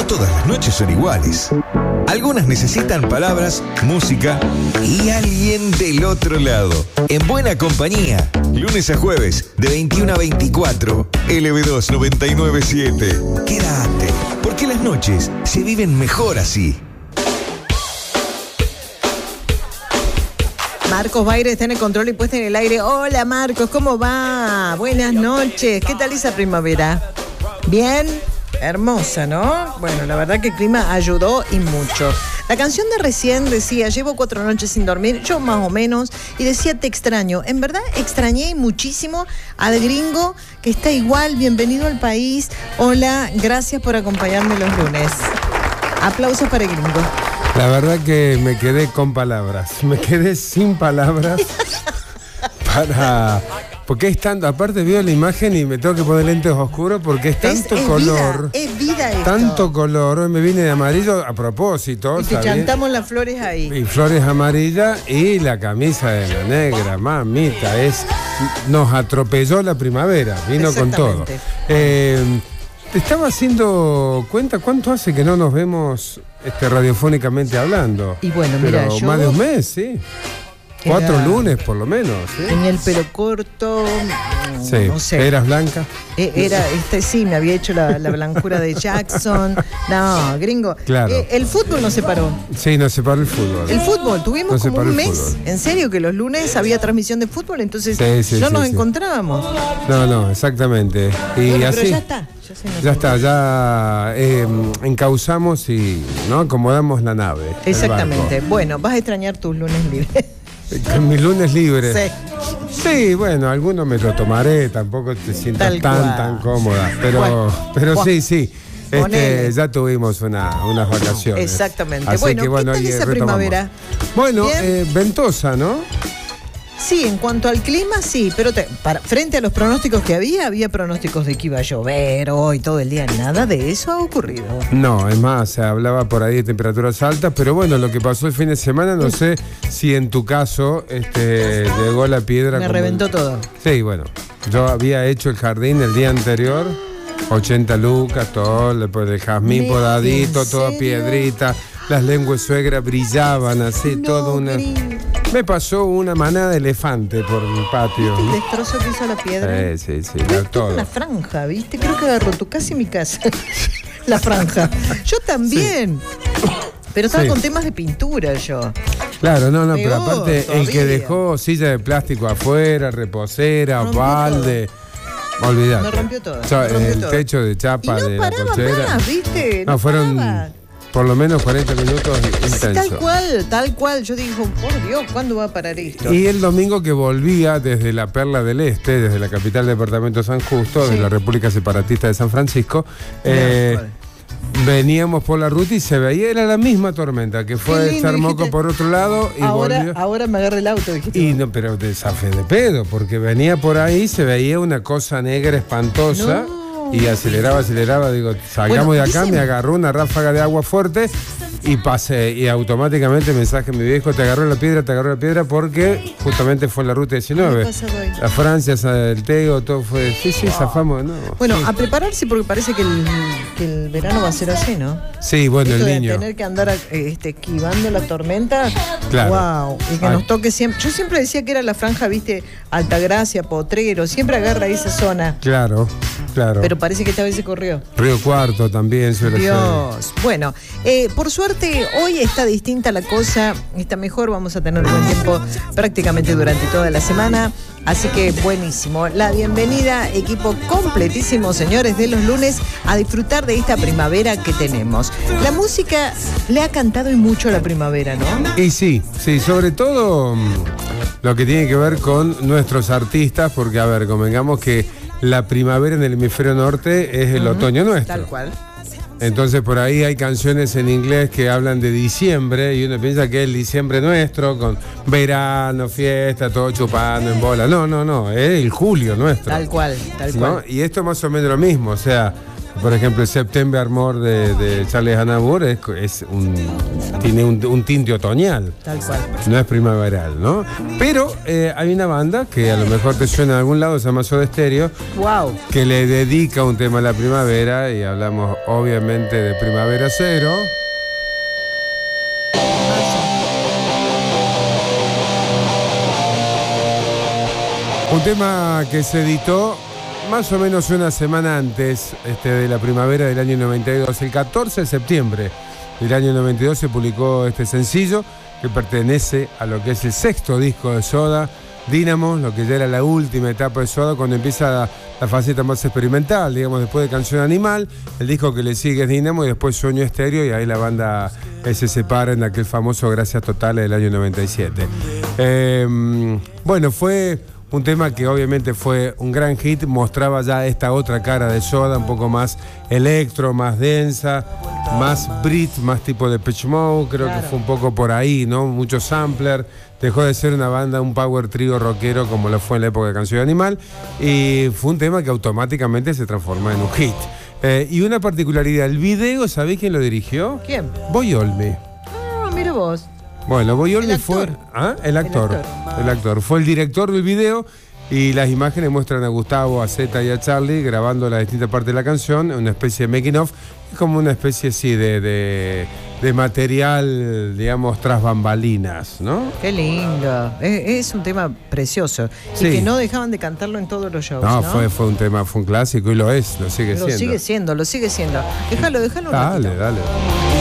todas las noches son iguales. Algunas necesitan palabras, música y alguien del otro lado. En buena compañía, lunes a jueves, de 21 a 24, LB2 997. Quédate, porque las noches se viven mejor así. Marcos Baire está en el control y puesta en el aire. Hola Marcos, ¿cómo va? Buenas noches. ¿Qué tal esa primavera? ¿Bien? Hermosa, ¿no? Bueno, la verdad que el clima ayudó y mucho. La canción de recién decía, llevo 4 noches sin dormir, yo más o menos, y decía, te extraño. En verdad, extrañé muchísimo al gringo, que está igual, bienvenido al país. Hola, gracias por acompañarme los lunes. Aplausos para el gringo. La verdad que me quedé con palabras, me quedé sin palabras porque es tanto, aparte veo la imagen y me tengo que poner lentes oscuros porque es tanto color. Es vida esto. Tanto color, hoy me vine de amarillo a propósito. Y te chantamos las flores ahí. Y flores amarillas y la camisa de la negra, mamita, nos atropelló la primavera, vino con todo. Te estaba haciendo cuenta cuánto hace que no nos vemos radiofónicamente hablando. Y bueno, mira, yo más de un mes, sí. 4 lunes por lo menos. ¿Sí? Tenía el pelo corto. Sí. No sé. ¿Eras blanca? Sí, me había hecho la blancura de Jackson. No, gringo. Claro. El fútbol nos separó. Sí, nos separó el fútbol. El fútbol, tuvimos como un mes. En serio, que los lunes había transmisión de fútbol, entonces no nos encontrábamos. No, exactamente. Y bueno, así. pero ya está. Ya encauzamos y acomodamos la nave. Exactamente. Bueno, vas a extrañar tus lunes libres. Mis lunes libres. Sí. Sí, bueno, algunos me lo tomaré, tampoco te sientas tan cómoda. Pero sí. Ya tuvimos unas vacaciones. Exactamente. Así bueno, que, ¿qué tal esa primavera? Bueno, ventosa, ¿no? Sí, en cuanto al clima, sí, pero frente a los pronósticos que había pronósticos de que iba a llover hoy todo el día, nada de eso ha ocurrido. No, es más, se hablaba por ahí de temperaturas altas, pero bueno, lo que pasó el fin de semana, no sé si en tu caso llegó la piedra. Me reventó todo. Sí, bueno, yo había hecho el jardín el día anterior, 80 lucas, todo, después el jazmín podadito, toda piedrita, las lenguas suegras brillaban así, todo una... Me pasó una manada de elefante por el patio. ¿El destrozo que hizo la piedra? Sí. Todo. Una franja, ¿viste? Creo que agarró casi mi casa. La franja. Yo también. Sí. Pero estaba con temas de pintura yo. Claro, pero aparte todavía. El que dejó silla de plástico afuera, reposera, balde. Olvidate. Me rompió todo. El techo de chapa de la cochera. Más, ¿viste? No fueron por lo menos 40 minutos intensos. Tal cual. Yo digo, por Dios, ¿cuándo va a parar esto? Y el domingo que volvía desde la Perla del Este, desde la capital del departamento San Justo, de la República Separatista de San Francisco, veníamos por la ruta y se veía, era la misma tormenta, que fue Charmoco por otro lado y volvió. Ahora me agarré el auto, dijiste. Y no, pero desafé de pedo, porque venía por ahí, se veía una cosa negra espantosa. Y aceleraba, digo, salgamos de acá, me agarró una ráfaga de agua fuerte y pasé, y automáticamente mensaje mi viejo, te agarró la piedra, porque justamente fue en la ruta 19. A Francia, el Tego, todo fue, sí, zafamos, ¿no? Bueno, a prepararse porque parece que el verano va a ser así, ¿no? Sí, bueno, esto el niño. De tener que andar esquivando la tormenta, claro. Wow, y que nos toque siempre. Yo siempre decía que era la franja, viste, Altagracia, Potrero, siempre agarra esa zona. Claro. Pero parece que esta vez se corrió. Río Cuarto también suele Dios. Bueno, por suerte hoy está distinta la cosa, está mejor, vamos a tener buen tiempo prácticamente durante toda la semana. Así que buenísimo. La bienvenida, equipo completísimo, señores, de los lunes, a disfrutar de esta primavera que tenemos. La música le ha cantado y mucho a la primavera, ¿no? Y sí, sobre todo lo que tiene que ver con nuestros artistas, porque, a ver, convengamos que la primavera en el hemisferio norte es el otoño nuestro. Tal cual. Entonces por ahí hay canciones en inglés que hablan de diciembre y uno piensa que es el diciembre nuestro, con verano, fiesta, todo chupando en bola. No, es el julio nuestro. Tal cual. Y esto es más o menos lo mismo, o sea, Por ejemplo, el September More de Charles Aznavour tiene un tinte otoñal. Tal cual. No es primaveral, ¿no? Pero hay una banda que a lo mejor te suena de algún lado, se llama Soda Stereo, Wow. que le dedica un tema a la primavera, y hablamos obviamente de Primavera Cero. Un tema que se editó más o menos una semana antes de la primavera del año 92. El 14 de septiembre del año 92 se publicó este sencillo que pertenece a lo que es el sexto disco de Soda, Dynamo, lo que ya era la última etapa de Soda cuando empieza la faceta más experimental, digamos, después de Canción Animal. El disco que le sigue es Dynamo y después Sueño Estéreo, y ahí la banda se separa en aquel famoso Gracias Totales del año 97. Bueno, fue un tema que obviamente fue un gran hit, mostraba ya esta otra cara de Soda, un poco más electro, más densa, más Brit, más tipo de Depeche Mode, creo que fue un poco por ahí, ¿no? Mucho sampler, dejó de ser una banda, un power trio rockero como lo fue en la época de Canción Animal, y fue un tema que automáticamente se transformó en un hit. Y una particularidad, el video, ¿sabés quién lo dirigió? ¿Quién? Boy Olmi. Ah, mira vos. Bueno, Boy Olmi fue... El actor. Fue el director del video, y las imágenes muestran a Gustavo, a Zeta y a Charlie grabando las distintas partes de la canción, una especie de making of, como una especie así de material, digamos, tras bambalinas, ¿no? Qué lindo. Es un tema precioso. Sí. Y que no dejaban de cantarlo en todos los shows, ¿no? Fue un tema, fue un clásico, y lo sigue siendo. Lo sigue siendo. Déjalo un ratito. Dale.